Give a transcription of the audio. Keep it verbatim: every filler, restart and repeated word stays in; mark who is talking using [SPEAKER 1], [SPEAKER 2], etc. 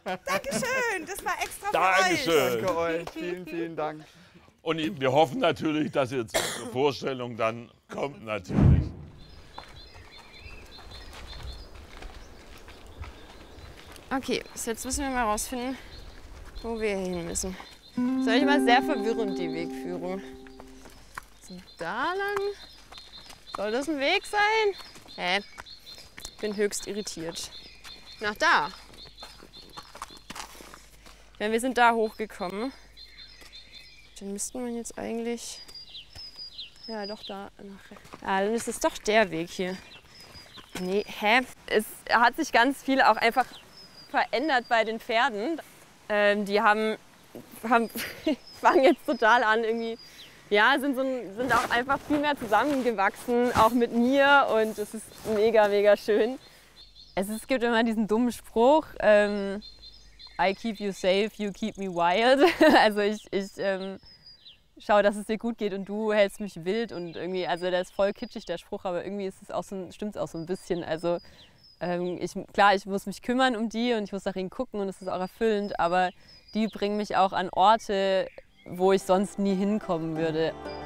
[SPEAKER 1] Dankeschön, das war extra für
[SPEAKER 2] Dankeschön.
[SPEAKER 3] Danke euch, vielen, vielen Dank.
[SPEAKER 2] Und wir hoffen natürlich, dass jetzt die Vorstellung dann kommt natürlich.
[SPEAKER 4] Okay, so jetzt müssen wir mal rausfinden, wo wir hin müssen. Das ist eigentlich mal sehr verwirrend, die Wegführung. So, da lang? Soll das ein Weg sein? Hä? Ich bin höchst irritiert. Nach da. Ja, wir sind da hochgekommen. Dann müssten wir jetzt eigentlich... Ja, doch da nach... Ja, dann ist es doch der Weg hier. Nee, hä? Es hat sich ganz viel auch einfach verändert bei den Pferden. Ähm, die haben, haben fangen jetzt total an irgendwie, ja, sind, so, sind auch einfach viel mehr zusammengewachsen, auch mit mir, und es ist mega, mega schön. Es, ist, es gibt immer diesen dummen Spruch, ähm, I keep you safe, you keep me wild. Also ich, ich ähm, schaue, dass es dir gut geht und du hältst mich wild, und irgendwie, also der ist voll kitschig, der Spruch, aber irgendwie ist es auch so, stimmt es auch so ein bisschen. Also ähm, ich, klar, ich muss mich kümmern um die und ich muss nach ihnen gucken und es ist auch erfüllend, aber die bringen mich auch an Orte, wo ich sonst nie hinkommen würde.